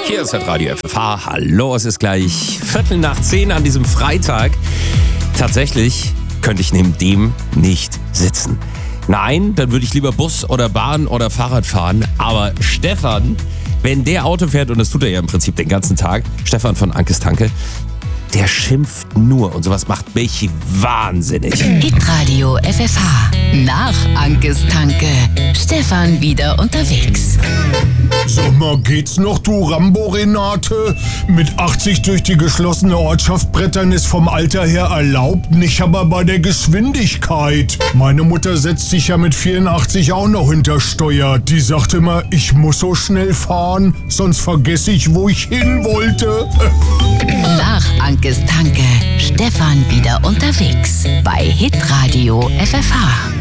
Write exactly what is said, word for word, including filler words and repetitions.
Hier ist das Radio F F H. Hallo, es ist gleich Viertel nach zehn an diesem Freitag. Tatsächlich könnte ich neben dem nicht sitzen. Nein, dann würde ich lieber Bus oder Bahn oder Fahrrad fahren. Aber Stefan, wenn der Auto fährt, und das tut er ja im Prinzip den ganzen Tag, Stefan von Ankes Tanke, der schimpft nur und sowas macht mich wahnsinnig. Hitradio F F H. Nach Ankes Tanke. Stefan wieder unterwegs. Sag mal, geht's noch, du Rambo Renate? Mit achtzig durch die geschlossene Ortschaft brettern ist vom Alter her erlaubt, nicht aber bei der Geschwindigkeit. Meine Mutter setzt sich ja mit vierundachtzig auch noch hinter Steuer. Die sagt immer, ich muss so schnell fahren, sonst vergesse ich, wo ich hin wollte. Nach Ankes Tanke. Stefan wieder unterwegs. Bei Hitradio F F H.